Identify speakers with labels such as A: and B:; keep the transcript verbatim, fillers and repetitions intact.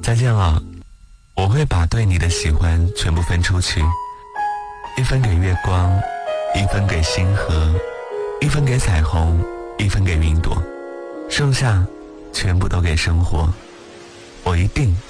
A: 再见了，我会把对你的喜欢全部分出去，一分给月光，一分给星河，一分给彩虹，一分给云朵，剩下全部都给生活。我一定